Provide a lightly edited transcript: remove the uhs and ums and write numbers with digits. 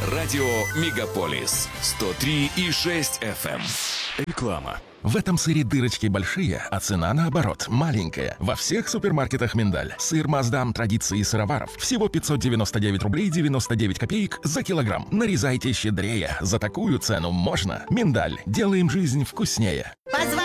Радио Мегаполис 103,6 FM. Реклама. В этом сыре дырочки большие, а цена, наоборот, маленькая. Во всех супермаркетах «Миндаль». Сыр Маасдам традиции сыроваров. Всего 599 рублей 99 копеек за килограмм. Нарезайте щедрее. За такую цену можно. «Миндаль». Делаем жизнь вкуснее.